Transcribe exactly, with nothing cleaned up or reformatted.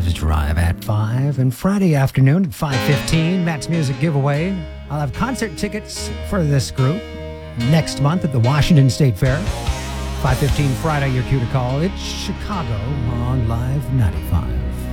Love's Drive at five, and Friday afternoon at five fifteen, Matt's Music Giveaway. I'll have concert tickets for this group next month at the Washington State Fair. five fifteen Friday, your cue to call. It's Chicago on Live ninety-five.